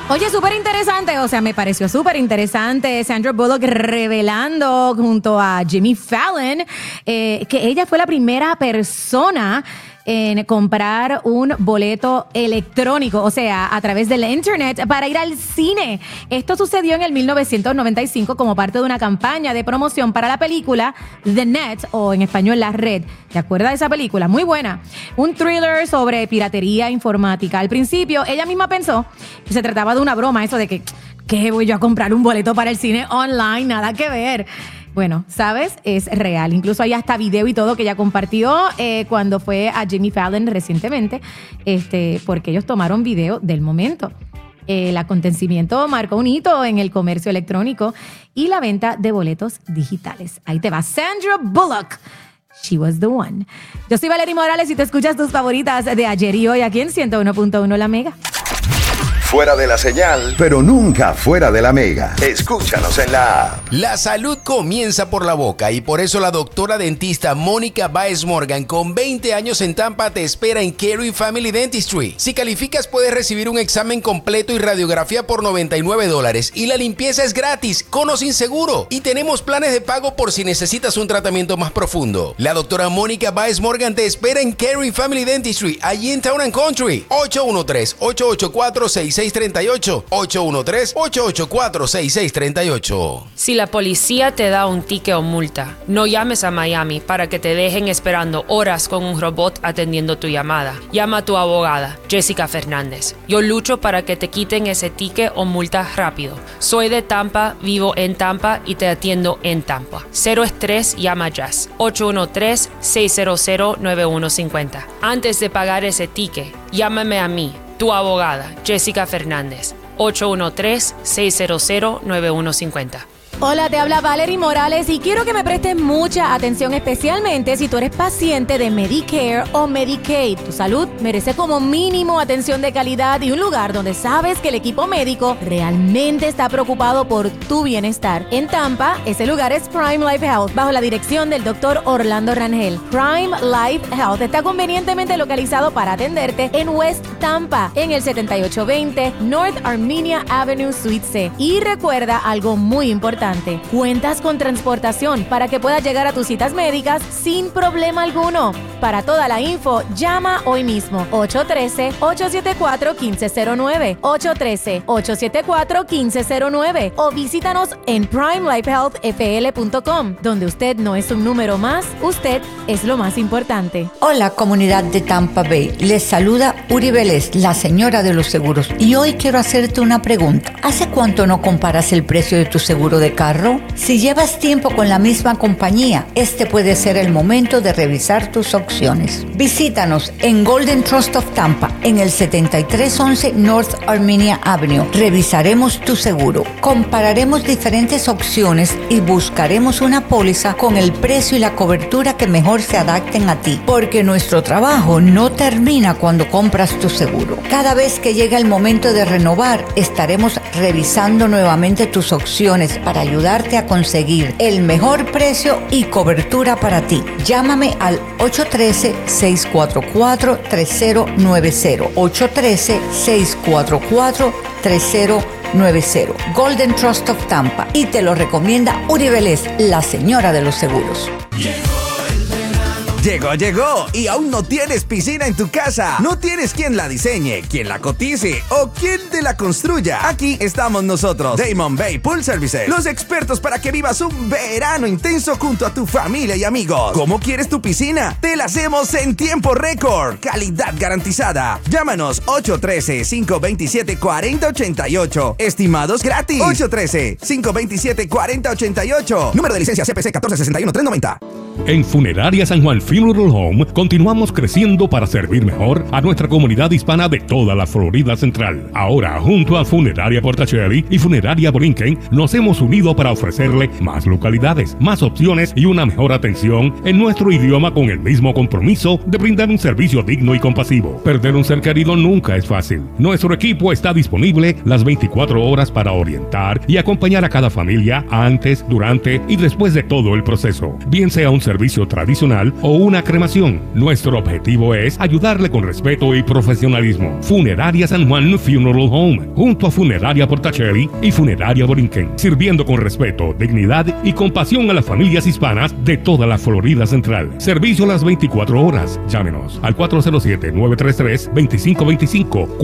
Oye, súper interesante, o sea, me pareció súper interesante Sandra Bullock revelando junto a Jimmy Fallon que ella fue la primera persona en comprar un boleto electrónico, o sea, a través del internet para ir al cine. Esto sucedió en el 1995 como parte de una campaña de promoción para la película The Net, o en español La Red. ¿Te acuerdas de esa película? Muy buena. Un thriller sobre piratería informática. Al principio, ella misma pensó que se trataba de una broma, eso de que voy yo a comprar un boleto para el cine online, nada que ver. Bueno, ¿sabes? Es real. Incluso hay hasta video y todo que ella compartió cuando fue a Jimmy Fallon recientemente, porque ellos tomaron video del momento. El acontecimiento marcó un hito en el comercio electrónico y la venta de boletos digitales. Ahí te va Sandra Bullock. She was the one. Yo soy Valerie Morales y te escuchas tus favoritas de ayer y hoy aquí en 101.1 La Mega. Fuera de la señal, pero nunca fuera de la Mega. Escúchanos en la app. La salud comienza por la boca y por eso la doctora dentista Mónica Baez Morgan, con 20 años en Tampa, te espera en Carey Family Dentistry. Si calificas, puedes recibir un examen completo y radiografía por $99 y la limpieza es gratis, con o sin seguro. Y tenemos planes de pago por si necesitas un tratamiento más profundo. La doctora Mónica Baez Morgan te espera en Carey Family Dentistry, allí en Town & Country. 813-884-6638. 813-884-6638. Si la policía te da un ticket o multa, no llames a Miami para que te dejen esperando horas con un robot atendiendo tu llamada. Llama a tu abogada, Jessica Fernández. Yo lucho para que te quiten ese ticket o multa rápido. Soy de Tampa, vivo en Tampa y te atiendo en Tampa. Cero estrés, llama Jess. 813-600-9150. Antes de pagar ese ticket, llámame a mí, tu abogada, Jessica Fernández, 813-600-9150. Hola, te habla Valerie Morales y quiero que me prestes mucha atención, especialmente si tú eres paciente de Medicare o Medicaid. Tu salud merece como mínimo atención de calidad y un lugar donde sabes que el equipo médico realmente está preocupado por tu bienestar. En Tampa, ese lugar es Prime Life Health, bajo la dirección del Dr. Orlando Rangel. Prime Life Health está convenientemente localizado para atenderte en West Tampa, en el 7820 North Armenia Avenue, Suite C. Y recuerda algo muy importante. Cuentas con transportación para que puedas llegar a tus citas médicas sin problema alguno. Para toda la info, llama hoy mismo 813-874-1509, 813-874-1509 o visítanos en primelifehealthfl.com, donde usted no es un número más, usted es lo más importante. Hola, comunidad de Tampa Bay. Les saluda Uri Vélez, la señora de los seguros. Y hoy quiero hacerte una pregunta. ¿Hace cuánto no comparas el precio de tu seguro de carro? Si llevas tiempo con la misma compañía, este puede ser el momento de revisar tus opciones. Visítanos en Golden Trust of Tampa, en el 7311 North Armenia Avenue. Revisaremos tu seguro, compararemos diferentes opciones y buscaremos una póliza con el precio y la cobertura que mejor se adapten a ti, porque nuestro trabajo no termina cuando compras tu seguro. Cada vez que llega el momento de renovar, estaremos revisando nuevamente tus opciones para ayudarte a conseguir el mejor precio y cobertura para ti. Llámame al 813-644-3090. 813-644-3090. Golden Trust of Tampa. Y te lo recomienda Uri Vélez, la señora de los seguros. Llegó y aún no tienes piscina en tu casa. No tienes quien la diseñe, quien la cotice o quien te la construya. Aquí estamos nosotros, Damon Bay Pool Services, los expertos para que vivas un verano intenso junto a tu familia y amigos. ¿Cómo quieres tu piscina? Te la hacemos en tiempo récord, calidad garantizada. Llámanos 813-527-4088. Estimados gratis. 813-527-4088. Número de licencia CPC 1461390. En Funeraria San Juan Funeral Home continuamos creciendo para servir mejor a nuestra comunidad hispana de toda la Florida Central. Ahora, junto a Funeraria Portacelli y Funeraria Borinquen, nos hemos unido para ofrecerle más localidades, más opciones y una mejor atención en nuestro idioma, con el mismo compromiso de brindar un servicio digno y compasivo. Perder un ser querido nunca es fácil. Nuestro equipo está disponible las 24 horas para orientar y acompañar a cada familia antes, durante y después de todo el proceso, bien sea un servicio tradicional o una cremación. Nuestro objetivo es ayudarle con respeto y profesionalismo. Funeraria San Juan Funeral Home, junto a Funeraria Portacelli y Funeraria Borinquen, sirviendo con respeto, dignidad y compasión a las familias hispanas de toda la Florida Central. Servicio a las 24 horas. Llámenos al 407-933-2525,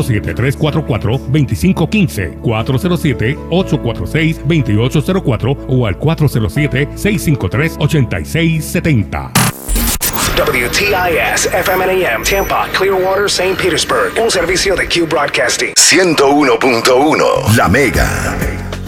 407-344-2515, 407-846-2804 o al 407-653-8670. WTIS FM and AM Tampa, Clearwater, St. Petersburg. Un servicio de Q Broadcasting. 101.1 La Mega.